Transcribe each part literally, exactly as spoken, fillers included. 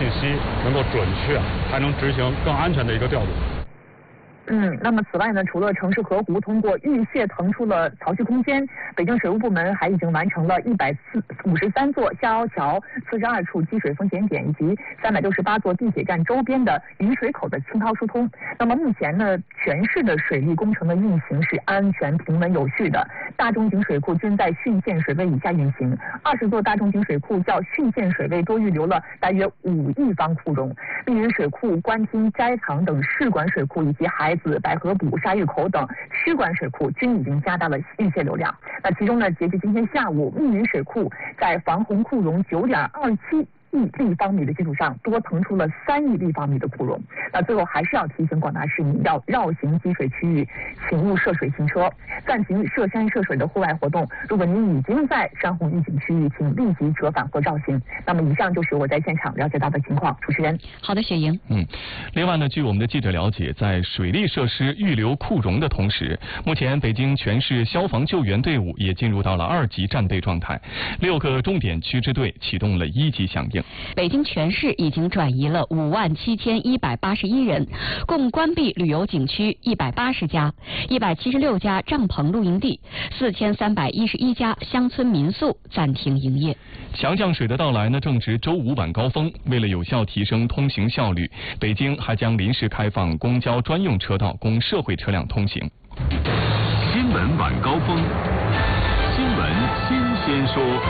信息能够准确，才能执行更安全的一个调度。 嗯，那么此外呢，除了城市河湖通过预泄腾出了槽蓄空间，北京水务部门还已经完成了一百五十三座下凹桥、四十二处积水风险点以及三百六十八座地铁站周边的雨水口的清涛疏通。那么目前呢，全市的水利工程的运行是安全、平稳、有序的，大中型水库均在汛限水位以下运行。二十座大中型水库较汛限水位多预留了大约五亿方库容。碧云水库、官厅、斋堂等市管水库以及海子、百合堡、沙峪口等区管水库均已经加大了预泄流量。那其中呢，截至今天下午，密云水库在防洪库容九点二七亿立方米的基础上，多腾出了三亿立方米的库容。那最后还是要提醒广大市民，要绕行积水区域，请勿涉水行车，暂停涉山涉水的户外活动。如果您已经在山洪预警区域，请立即折返或绕行。那么以上就是我在现场了解到的情况。主持人， 好的，雪莹。 嗯，另外呢，据我们的记者了解，在水利设施预留库容的同时，目前北京全市消防救援队伍也进入到了二级战备状态，六个重点区支队启动了一级响应。 北京全市已经转移了五万七千一百八十一人，共关闭旅游景区一百八十家，一百七十六家帐篷露营地，四千三百一十一家乡村民宿暂停营业。 强降水的到来呢，正值周五晚高峰，为了有效提升通行效率，北京还将临时开放公交专用车道供社会车辆通行。 新闻晚高峰，新闻新鲜说。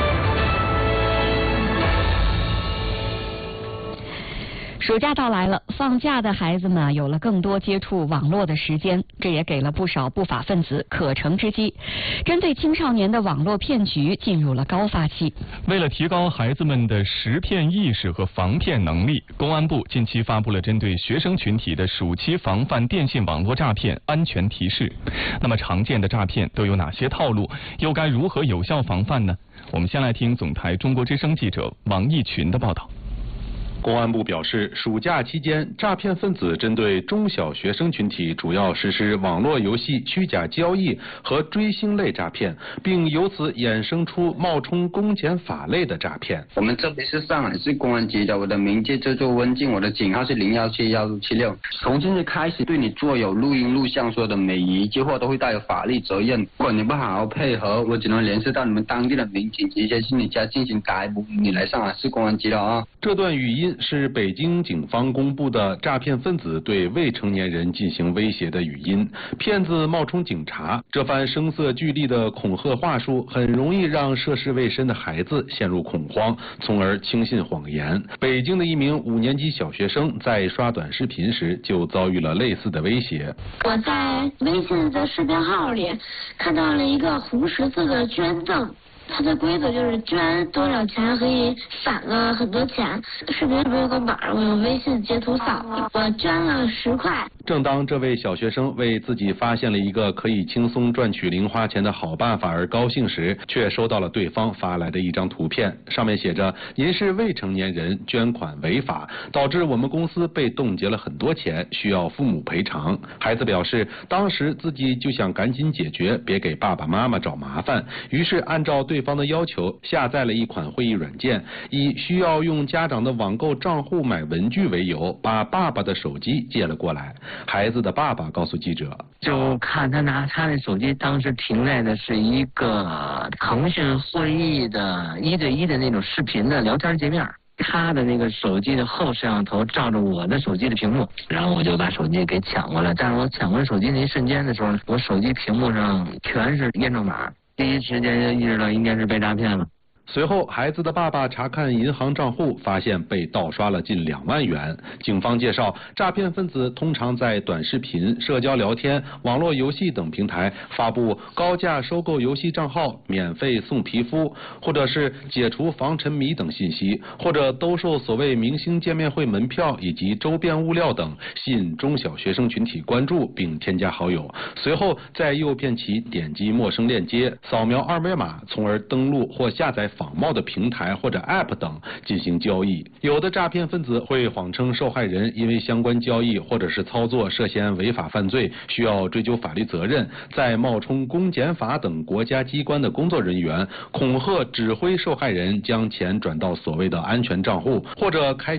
暑假到来了，放假的孩子们有了更多接触网络的时间，这也给了不少不法分子可乘之机。针对青少年的网络骗局进入了高发期。 为了提高孩子们的识骗意识和防骗能力，公安部近期发布了针对学生群体的暑期防范电信网络诈骗安全提示。那么常见的诈骗都有哪些套路，又该如何有效防范呢？我们先来听总台中国之声记者王义群的报道。 公安部表示，暑假期间，诈骗分子针对中小学生群体主要实施网络游戏虚假交易和追星类诈骗，并由此衍生出冒充公检法类的诈骗。 我们这里是上海市公安局的，我的名字叫做温静，我的警号是零幺七幺七六。从今日开始，对你做有录音录像说的每一句话都会带有法律责任。如果你不好好配合，我只能联系到你们当地的民警，直接去你家进行逮捕。你来上海市公安局了啊！ 这段语音是北京警方公布的诈骗分子对未成年人进行威胁的语音，骗子冒充警察，这番声色俱厉的恐吓话术很容易让涉世未深的孩子陷入恐慌，从而轻信谎言。北京的一名五年级小学生在刷短视频时就遭遇了类似的威胁。 我在微信的视频号里看到了一个红十字的捐赠，它的规则就是捐多少钱可以返了很多钱。视频里面有个码，我用微信截图扫，我捐了十块。 正当这位小学生为自己发现了一个可以轻松赚取零花钱的好办法而高兴时，却收到了对方发来的一张图片，上面写着：“您是未成年人，捐款违法，导致我们公司被冻结了很多钱，需要父母赔偿。”孩子表示，当时自己就想赶紧解决，别给爸爸妈妈找麻烦，于是按照对方的要求下载了一款会议软件，以需要用家长的网购账户买文具为由，把爸爸的手机借了过来。孩子的爸爸告诉记者， 就看他拿他的手机，当时停在的是一个腾讯会议的一对一的那种视频的聊天界面，他的那个手机的后摄像头照着我的手机的屏幕，然后我就把手机给抢过来。但是我抢过来手机那一瞬间的时候，我手机屏幕上全是验证码，第一时间就意识到应该是被诈骗了。 随后，孩子的爸爸查看银行账户，发现被盗刷了近两万元。警方介绍，诈骗分子通常在短视频、社交聊天、网络游戏等平台发布高价收购游戏账号、免费送皮肤，或者是解除防沉迷等信息，或者兜售所谓明星见面会门票以及周边物料等，吸引中小学生群体关注并添加好友，随后再诱骗其点击陌生链接，扫描二维码，从而登录或下载仿冒的平台或者 App 等进行交易。有的诈骗分子会谎称受害人因为相关交易或者是操作涉嫌违法犯罪，需要追究法律责任，再冒充公检法等国家机关的工作人员，恐吓指挥受害人将钱转到所谓的安全账户，或者开